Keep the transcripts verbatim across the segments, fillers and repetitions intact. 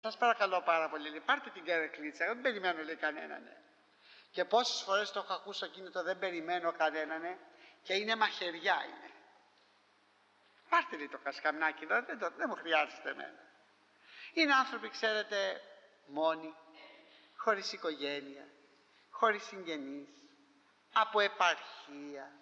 Σας παρακαλώ πάρα πολύ, λέει, πάρτε την καρεκλίτσα, δεν περιμένω, λέει, κανέναν. Ναι. Και πόσες φορές το έχω ακούσει στο κίνητο, δεν περιμένω κανέναν, ναι, και είναι μαχαιριά είναι. Πάρτε, λέει, το κασκαμνάκι εδώ, δεν, το, δεν μου χρειάζεται εμένα. Είναι άνθρωποι, ξέρετε, μόνοι, χωρίς οικογένεια, χωρίς συγγενείς, από επαρχία.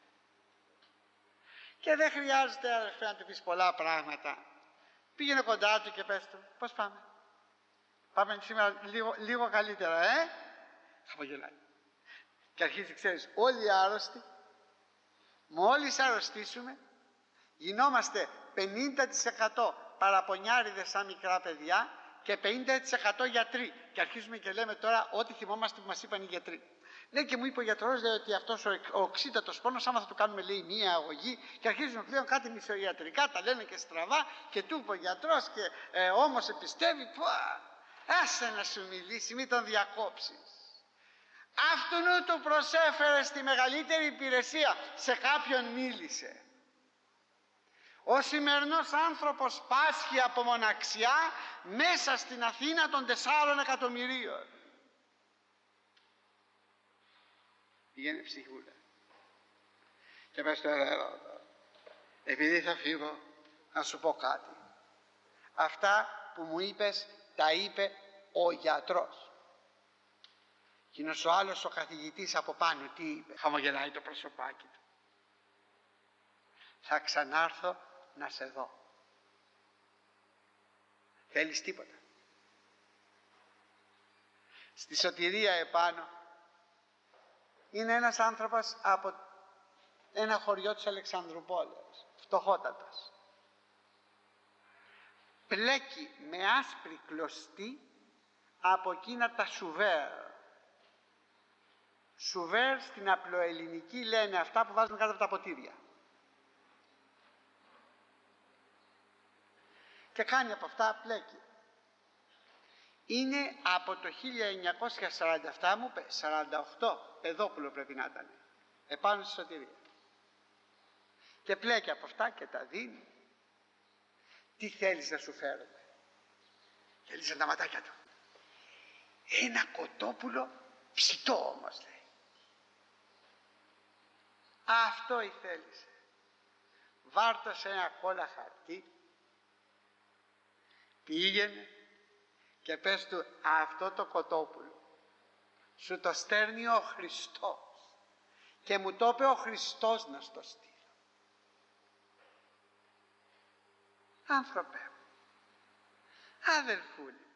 Και δεν χρειάζεται, αδερφέ, να του πεις πολλά πράγματα. Πήγαινε κοντά του και πες του, πώς πάμε. Πάμε σήμερα λίγο, λίγο καλύτερα, ε! Χαμογελάει. Και αρχίζει, ξέρεις, όλοι οι άρρωστοι, μόλις αρρωστήσουμε, γινόμαστε πενήντα τοις εκατό παραπονιάριδες σαν μικρά παιδιά και πενήντα τοις εκατό γιατροί. Και αρχίζουμε και λέμε τώρα ό,τι θυμόμαστε που μας είπαν οι γιατροί. Λέει, και μου είπε ο γιατρός, λέει, ότι αυτός ο, ο οξύτατος πόνος, άμα θα του κάνουμε, λέει, μία αγωγή, και αρχίζουμε πλέον κάτι μισοιατρικά, τα λένε και στραβά, και του είπε ο γιατρός, και ε, όμως επιστεύει, πουά, άσε να σου μιλήσει, μην τον διακόψεις. Αυτού του προσέφερε στη μεγαλύτερη υπηρεσία, σε κάποιον μίλησε. Ο σημερινός άνθρωπος πάσχει από μοναξιά μέσα στην Αθήνα των τεσσάρων εκατομμυρίων. Πήγαινε ψυχούλα και πες το εδώ, επειδή θα φύγω να σου πω κάτι. Αυτά που μου είπες τα είπε ο γιατρός. Εκείνος ο άλλος ο καθηγητής από πάνω τι είπε? Χαμογελάει το προσωπάκι του. Θα ξανάρθω να σε δω. Θέλεις τίποτα? Στη σωτηρία επάνω είναι ένας άνθρωπος από ένα χωριό της Αλεξανδρούπολης, φτωχότατας. Πλέκει με άσπρη κλωστή από εκείνα τα σουβέρ. Σουβέρ στην απλοελληνική λένε αυτά που βάζουν κάτω από τα ποτήρια. Και κάνει από αυτά πλέκει. Είναι από το χίλια εννιακόσια σαράντα επτά, μου είπε, σαράντα οκτώ, παιδόπουλο πρέπει να ήταν, επάνω στη σωτηρία. Και πλέκει από αυτά και τα δίνει. Τι θέλεις να σου φέρω? Θέλεις τα ματάκια του. Ένα κοτόπουλο ψητό όμως, λέει. Αυτό η θέλησε. Βάρτο σε ένα κόλλα χαρτί, πήγαινε και πες του, αυτό το κοτόπουλο σου το στέρνει ο Χριστός και μου το είπε ο Χριστός να στο στείλω. Άνθρωπε μου, αδελφούλη μου,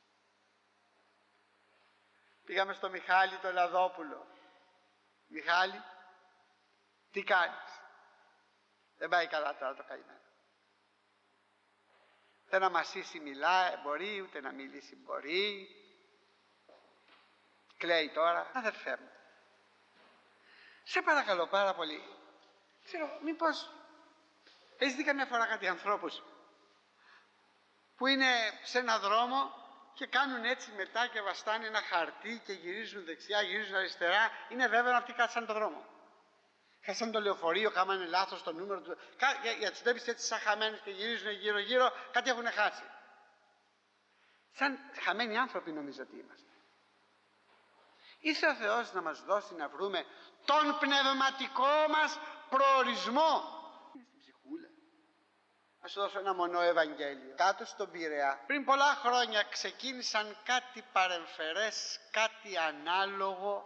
πήγαμε στο Μιχάλη το Λαδόπουλο. Μιχάλη, τι κάνεις? Δεν πάει καλά τώρα το καημένο. Δεν να μασίσει μιλάει, μπορεί, ούτε να μιλήσει μπορεί. Κλαίει τώρα. Αδερφέ μου, σε παρακαλώ πάρα πολύ, ξέρω, μήπως έχεις δει καμιά φορά κάτι ανθρώπους που είναι σε ένα δρόμο και κάνουν έτσι μετά και βαστάνε ένα χαρτί και γυρίζουν δεξιά, γυρίζουν αριστερά? Είναι βέβαιο αυτοί κάτσαν το δρόμο. Χάσαν το λεωφορείο, κάμανε λάθος το νούμερο του. Για, για τους βλέπεις έτσι σαν χαμένους και γυρίζουν γύρω γύρω, κάτι έχουν χάσει. Σαν χαμένοι άνθρωποι νομίζω ότι είμαστε. Ήρθε ο Θεός να μας δώσει να βρούμε τον πνευματικό μας προορισμό. Είναι στην ψυχούλα. Να σου δώσω ένα μονό Ευαγγέλιο. Κάτω στον Πειραιά, πριν πολλά χρόνια ξεκίνησαν κάτι παρεμφερές, κάτι ανάλογο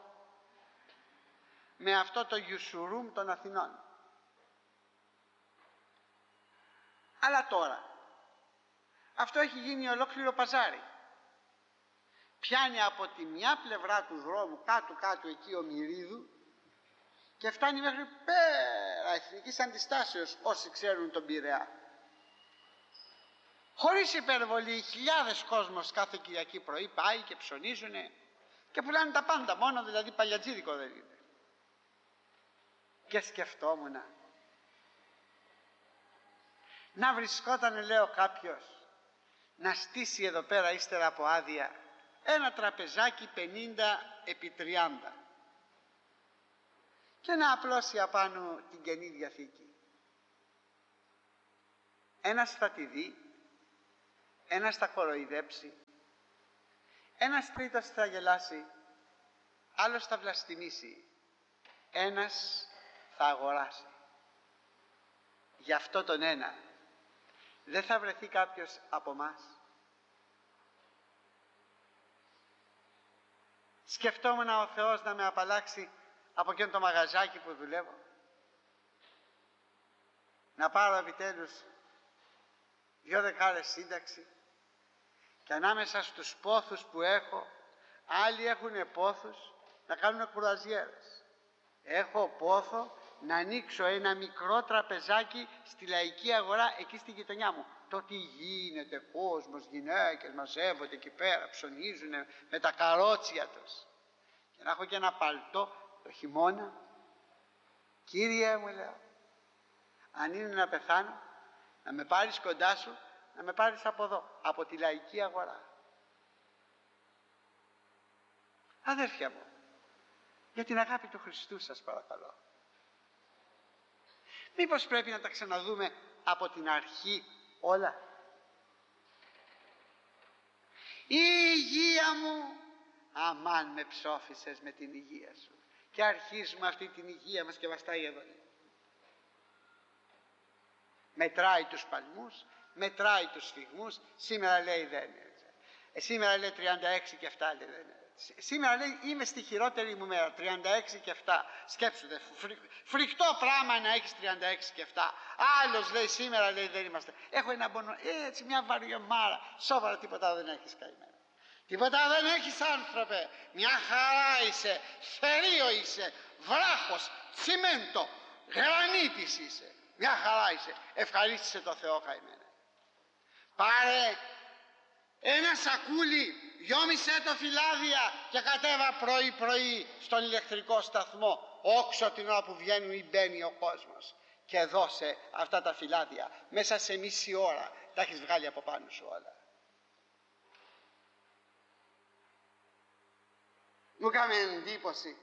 με αυτό το Ιουσουρούμ των Αθηνών. Αλλά τώρα αυτό έχει γίνει ολόκληρο παζάρι. Πιάνει από τη μια πλευρά του δρόμου κάτω κάτω εκεί ο Μυρίδου και φτάνει μέχρι πέρα Εθνικής Αντιστάσεως, όσοι ξέρουν τον Πειραιά. Χωρίς υπερβολή, χιλιάδες κόσμος κάθε Κυριακή πρωί πάει και ψωνίζουνε και πουλάνε τα πάντα, μόνο δηλαδή παλιατζίδικο δεν είναι. Και σκεφτόμουν, να βρισκόταν, λέω, κάποιος να στήσει εδώ πέρα ύστερα από άδεια ένα τραπεζάκι πενήντα επί τριάντα και να απλώσει απάνω την Καινή Διαθήκη. Ένας θα τη δει ένας θα κοροϊδέψει, ένας τρίτος θα γελάσει, άλλος θα βλαστημίσει, ένας θα αγοράσει. Γι' αυτό τον ένα δεν θα βρεθεί κάποιος από μας. Σκεφτόμουν ο Θεός να με απαλλάξει από εκείνο το μαγαζάκι που δουλεύω, να πάρω επιτέλους δυο δεκάρες σύνταξη και ανάμεσα στους πόθους που έχω, άλλοι έχουν πόθους να κάνουν κουραζιέρες. Έχω πόθο να ανοίξω ένα μικρό τραπεζάκι στη λαϊκή αγορά εκεί στη γειτονιά μου. Το τι γίνεται, κόσμος, γυναίκες μαζεύονται εκεί πέρα, ψωνίζουν με τα καρότσια τους. Και να έχω και ένα παλτό το χειμώνα. Κύριε, μου λέω, αν είναι να πεθάνω, να με πάρεις κοντά σου, να με πάρεις από εδώ, από τη λαϊκή αγορά. Αδέρφια μου, για την αγάπη του Χριστού σας παρακαλώ, μήπως πρέπει να τα ξαναδούμε από την αρχή όλα? Η υγεία μου, αμάν με ψόφισες με την υγεία σου, και αρχίζουμε αυτή την υγεία μας και βαστάει εδώ. Μετράει τους παλμούς, μετράει τους σφυγμούς. Σήμερα λέει δεν είναι. Ε, σήμερα λέει τριάντα έξι και επτά, λέει δεν είναι. Σήμερα λέει είμαι στη χειρότερη μου μέρα, τριάντα έξι και επτά. Σκέψου, δε, φρι, φρικτό πράγμα να έχεις τριάντα έξι και επτά. Άλλος λέει σήμερα λέει δεν είμαστε. Έχω ένα πόνο, έτσι μια βαριομάρα. Σοβαρά τίποτα δεν έχεις καημένα. Τίποτα δεν έχεις άνθρωπε. Μια χαρά είσαι, θερίο είσαι, βράχος, τσιμέντο, γρανίτης είσαι. Μια χαρά είσαι. Ευχαρίστησε το Θεό καημένα. Πάρε ένα σακούλι, γιόμισε το φυλάδια και κατέβα πρωί πρωί στον ηλεκτρικό σταθμό, όξω την ώρα που βγαίνει ή μπαίνει ο κόσμος, και δώσε αυτά τα φυλάδια. Μέσα σε μισή ώρα τα έχεις βγάλει από πάνω σου όλα. Μου έκανε εντύπωση.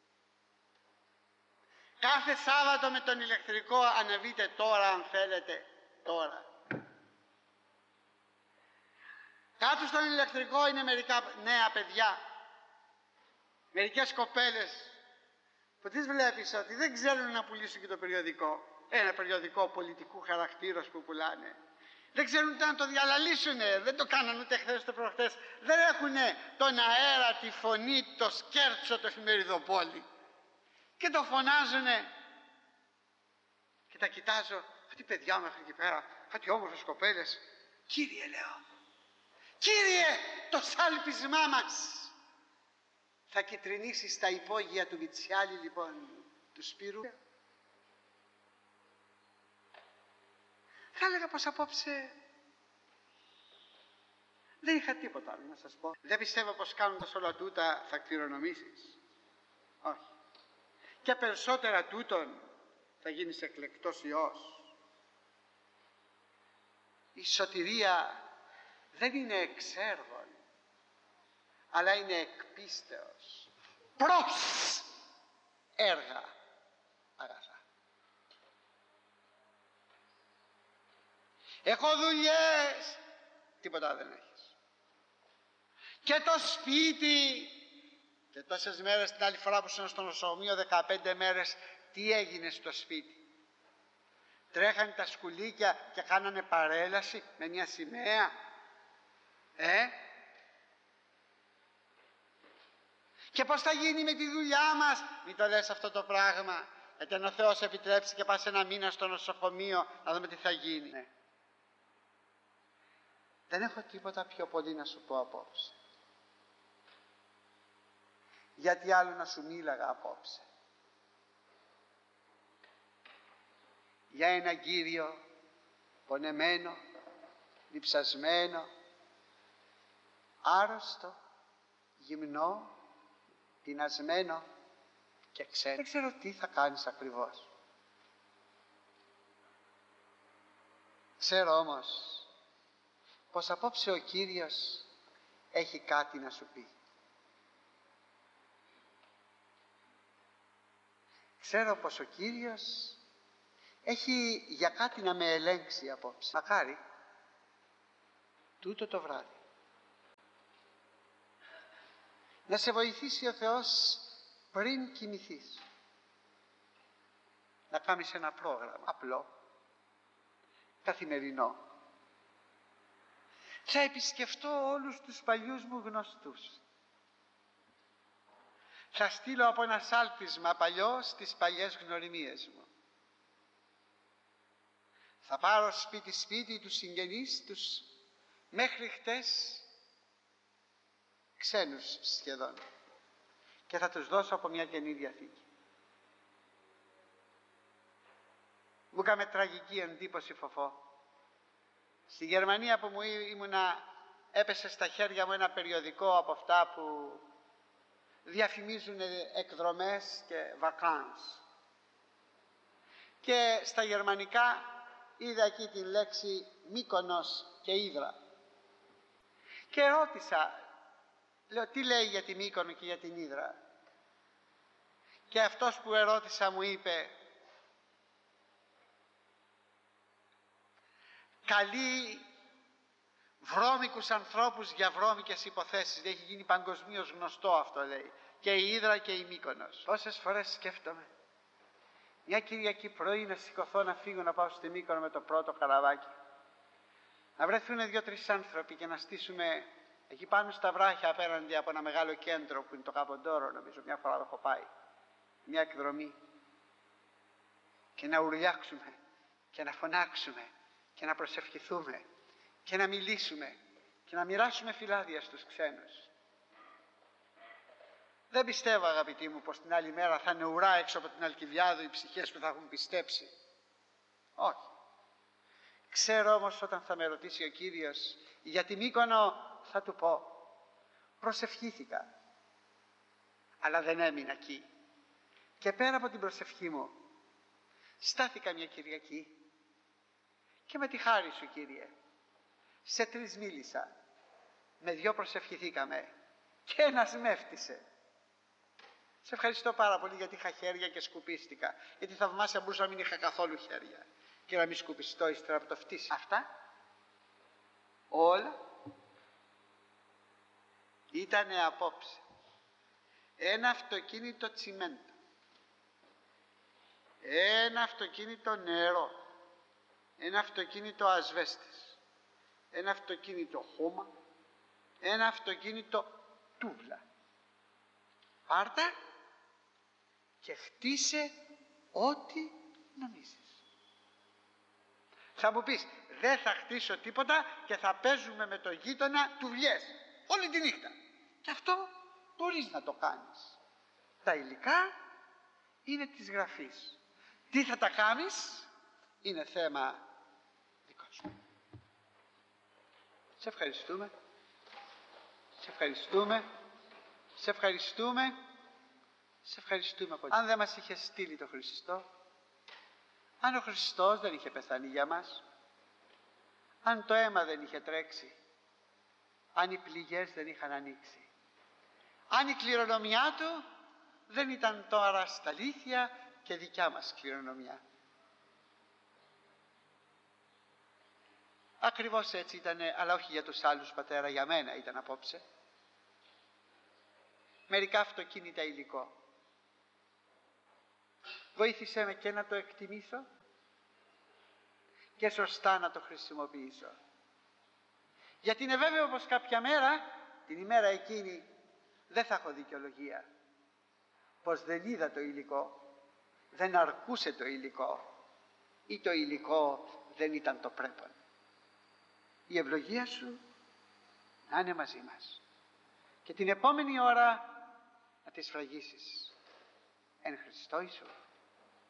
Κάθε Σάββατο με τον ηλεκτρικό ανεβείτε τώρα αν θέλετε, τώρα. Κάτω στον ηλεκτρικό είναι μερικά νέα παιδιά, μερικές κοπέλες που τις βλέπεις ότι δεν ξέρουν να πουλήσουν και το περιοδικό. Ένα περιοδικό πολιτικού χαρακτήρος που πουλάνε. Δεν ξέρουν ούτε να το διαλαλήσουνε, δεν το κάνανε ούτε χθες ούτε προχθές. Δεν έχουνε τον αέρα, τη φωνή, το σκέρτσο, το εφημεριδοπόλι. Και το φωνάζουνε. Και τα κοιτάζω, κάτι παιδιά μέχρι εκεί πέρα, κάτι όμορφες κοπέλες. Κύριε, λέω, Κύριε, το σάλπισμά μας θα κυτρινήσει στα υπόγεια του Βιτσιάλη, λοιπόν, του Σπύρου. Θα έλεγα πως απόψε δεν είχα τίποτα άλλο να σας πω. Δεν πιστεύω πως κάνοντας όλα τούτα θα κληρονομήσεις. Όχι. Και περισσότερα τούτον θα γίνεις εκλεκτός Υιός. Η σωτηρία δεν είναι εξ έργων, αλλά είναι εκ πίστεως προς έργα αγαθά. Έχω δουλειές, τίποτα δεν έχεις. Και το σπίτι, και τόσες μέρες την άλλη φορά που ήσουν στο νοσοκομείο, δεκαπέντε μέρες, τι έγινε στο σπίτι? Τρέχανε τα σκουλίκια και κάνανε παρέλαση με μια σημαία. Ε? Και πώς θα γίνει με τη δουλειά μας? Μην το λες αυτό το πράγμα, γιατί αν ο Θεός επιτρέψει και πας ένα μήνα στο νοσοκομείο, να δούμε τι θα γίνει. Ναι. Δεν έχω τίποτα πιο πολύ να σου πω απόψε. Γιατί άλλο να σου μίλαγα απόψε? Για ένα Κύριο πονεμένο, διψασμένο, άρρωστο, γυμνό, πεινασμένο, και ξέρω, δεν ξέρω τι θα κάνεις ακριβώς. Ξέρω όμως πως απόψε ο Κύριος έχει κάτι να σου πει. Ξέρω πως ο Κύριος έχει για κάτι να με ελέγξει απόψε. Μακάρι τούτο το βράδυ. Να σε βοηθήσει ο Θεός πριν κοιμηθείς. Να κάνεις ένα πρόγραμμα απλό, καθημερινό. Θα επισκεφτώ όλους τους παλιούς μου γνωστούς. Θα στείλω από ένα σάλπισμα παλιό στις παλιές γνωριμίες μου. Θα πάρω σπίτι σπίτι τους συγγενείς τους, μέχρι χτες ξένους σχεδόν, και θα τους δώσω από μια Καινή Διαθήκη. Μου έκαμε τραγική εντύπωση, Φοφό. Στη Γερμανία που μου ήμουνα, έπεσε στα χέρια μου ένα περιοδικό από αυτά που διαφημίζουν εκδρομές και βακάνς. Και στα γερμανικά είδα εκεί την λέξη Μύκονος και Ύδρα. Και ρώτησα, λέω, τι λέει για τη Μύκονο και για την Ύδρα. Και αυτός που ερώτησα μου είπε, καλεί βρώμικους ανθρώπους για βρώμικες υποθέσεις. Έχει γίνει παγκοσμίως γνωστό αυτό, λέει. Και η Ύδρα και η Μύκονος. Πόσες φορές σκέφτομαι μια Κυριακή πρωί να σηκωθώ, να φύγω, να πάω στη Μύκονο με το πρώτο καραβάκι. Να βρεθούν δύο-τρεις άνθρωποι και να στήσουμε εκεί πάνω στα βράχια απέναντι από ένα μεγάλο κέντρο που είναι το Καποντόρο, νομίζω, μια φορά έχω πάει. Μια εκδρομή. Και να ουρλιάξουμε και να φωνάξουμε και να προσευχηθούμε και να μιλήσουμε και να μοιράσουμε φυλάδια στους ξένους. Δεν πιστεύω, αγαπητοί μου, πως την άλλη μέρα θα είναι ουρά έξω από την Αλκιβιάδου οι ψυχές που θα έχουν πιστέψει. Όχι. Ξέρω όμως, όταν θα με ρωτήσει ο Κύριος για τη Μύκονο, θα του πω, προσευχήθηκα, αλλά δεν έμεινα εκεί. Και πέρα από την προσευχή μου, στάθηκα μια Κυριακή και με τη χάρη σου, Κύριε, σε τρεις μίλησα, με δυο προσευχηθήκαμε και ένας με έφτισε. Σε ευχαριστώ πάρα πολύ, γιατί είχα χέρια και σκουπίστηκα. Γιατί θαυμάσια μπορούσα να μην είχα καθόλου χέρια και να μην σκουπιστώ ύστερα από το φτύσι. Αυτά όλα ήτανε απόψε ένα αυτοκίνητο τσιμέντο, ένα αυτοκίνητο νερό, ένα αυτοκίνητο ασβέστης, ένα αυτοκίνητο χώμα, ένα αυτοκίνητο τούβλα. Πάρτα και χτίσε ό,τι νομίζεις. Θα μου πεις, δεν θα χτίσω τίποτα και θα παίζουμε με το γείτονα τουβλιές όλη τη νύχτα. Και αυτό μπορείς να το κάνεις. Τα υλικά είναι της γραφής. Τι θα τα κάνεις είναι θέμα δικό σου. Σε ευχαριστούμε. Σε ευχαριστούμε. Σε ευχαριστούμε. Σε ευχαριστούμε πολύ. Αν δεν μας είχε στείλει το Χριστό, αν ο Χριστός δεν είχε πεθάνει για μας, αν το αίμα δεν είχε τρέξει, αν οι πληγές δεν είχαν ανοίξει, αν η κληρονομιά του δεν ήταν τώρα στα αλήθεια και δικιά μας κληρονομιά. Ακριβώς έτσι ήταν, αλλά όχι για τους άλλους, Πατέρα, για μένα ήταν απόψε. Μερικά αυτοκίνητα υλικό. Βοήθησέ με και να το εκτιμήσω και σωστά να το χρησιμοποιήσω. Γιατί είναι βέβαιο πως κάποια μέρα, την ημέρα εκείνη, δεν θα έχω δικαιολογία. Πως δεν είδα το υλικό, δεν αρκούσε το υλικό ή το υλικό δεν ήταν το πρέπον. Η ευλογία σου να είναι μαζί μας. Και την επόμενη ώρα να τη σφραγίσεις. Εν Χριστώ Ιησού.